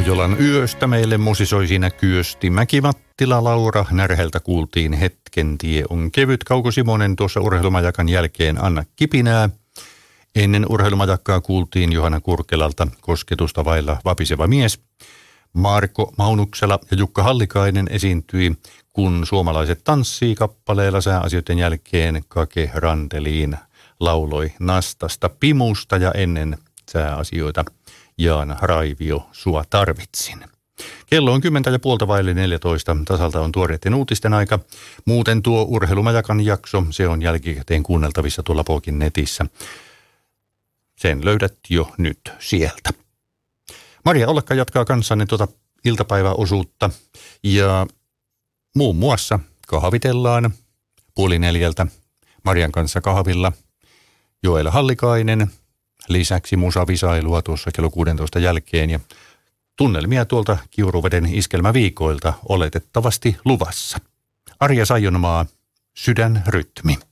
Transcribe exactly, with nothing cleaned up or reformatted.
Pohjolan yöstä meille musisoi siinä Kyösti Mäki-Mattila. Laura Närheltä kuultiin Hetken tie on kevyt. Kauko Simonen tuossa urheilumajakan jälkeen Anna Kipinää. Ennen urheilumajakkaa kuultiin Johanna Kurkelalta Kosketusta vailla vapiseva mies. Marko Maunuksela ja Jukka Hallikainen esiintyi Kun suomalaiset tanssii -kappaleella. Sääasioiden jälkeen Kake Randeliin lauloi Nastasta Pimusta ja ennen sääasioita Jaana Raivio Sua tarvitsin. Kello on kymmentä ja puolta vaille neljätoista. Tasalta on tuoreiden uutisten aika. Muuten tuo urheilumajakan jakso, se on jälkikäteen kuunneltavissa tuolla Pokin netissä. Sen löydät jo nyt sieltä. Maria Ollakka jatkaa kanssanne tuota iltapäiväosuutta ja muun muassa kahvitellaan puoli neljältä Marian kanssa kahvilla Joel Hallikainen. Lisäksi musavisailua tuossa kello kuusitoista jälkeen ja tunnelmia tuolta Kiuruveden iskelmäviikoilta oletettavasti luvassa. Arja Saijonmaa, Sydänrytmi.